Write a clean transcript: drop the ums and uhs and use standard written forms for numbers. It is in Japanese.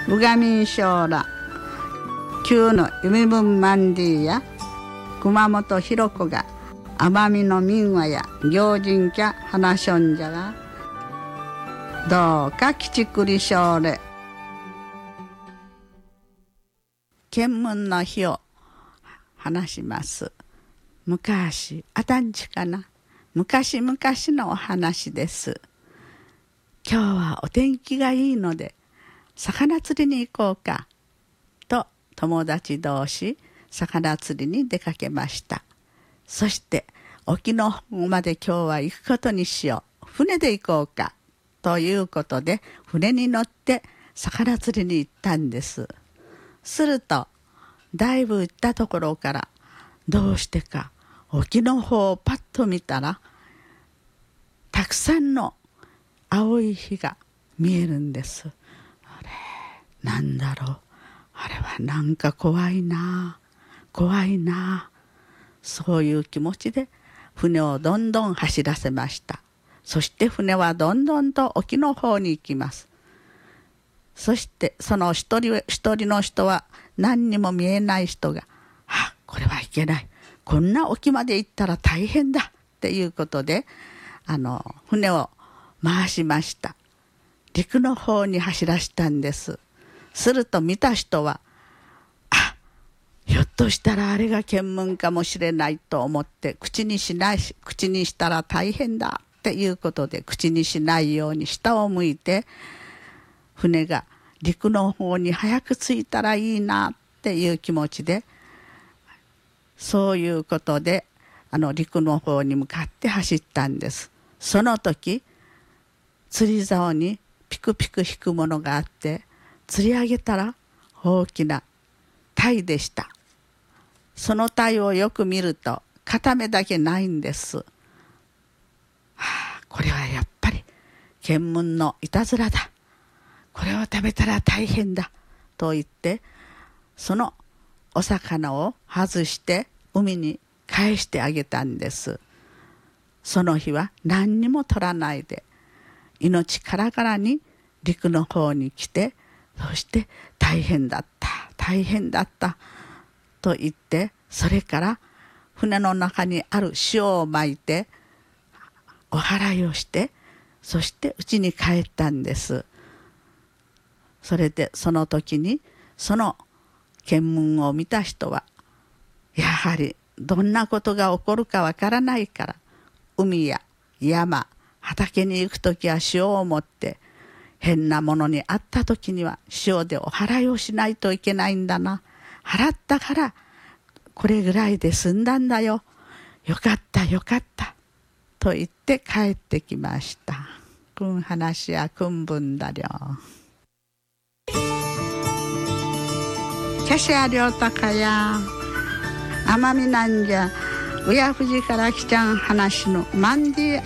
우가민 쇼라旧の夢分マンディや熊本ひろ子が奄美の民話や行人家話しょんじゃがどうかきちくりしょうれ。見聞の日を話します。昔あたんちかな、昔々のお話です。今日はお天気がいいので魚釣りに行こうかと友達同士魚釣りに出かけました。そして沖の方まで今日は行くことにしよう、船で行こうかということで船に乗って魚釣りに行ったんです。するとだいぶ行ったところからどうしてか沖の方をパッと見たらたくさんの青い火が見えるんです。あれなんだろう、あれはなんか怖いな怖いな、そういう気持ちで船をどんどん走らせました。そして船はどんどんと沖の方に行きます。そしてその一人の人は何にも見えない人がこれはいけない、こんな沖まで行ったら大変だっていうことで船を回しました。陸の方に走らしたんです。すると見た人はひょっとしたらあれが見聞かもしれないと思って口にしたら大変だっていうことで口にしないように下を向いて、船が陸の方に早く着いたらいいなっていう気持ちで、そういうことで陸の方に向かって走ったんです。その時釣り竿にピクピク引くものがあって、釣り上げたら大きな鯛でした。その鯛をよく見ると片目だけないんです。これはやっぱり見聞のいたずらだ、これを食べたら大変だと言って、そのお魚を外して海に返してあげたんです。その日は何にも取らないで命からがらに陸の方に来て、そして大変だったと言って、それから船の中にある塩をまいてお祓いをして、そして家に帰ったんです。それでその時にその見聞を見た人はやはりどんなことが起こるかわからないから、海や山畑に行く時は塩を持って、変なものに会った時には塩でお祓いをしないといけないんだな、払ったからこれぐらいで済んだんだよ、よかったと言って帰ってきました。君話や君分だりょ。キャシア両高や奄美なんじゃ親富士から来ちゃん話のマンディ